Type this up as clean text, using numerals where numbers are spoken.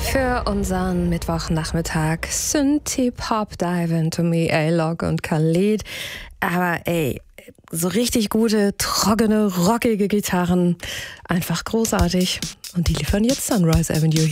für unseren Mittwochnachmittag. Synthie-Pop Dive into Me, A-Log und Khalid. Aber ey, so richtig gute, trockene, rockige Gitarren. Einfach großartig. Und die liefern jetzt Sunrise Avenue hier.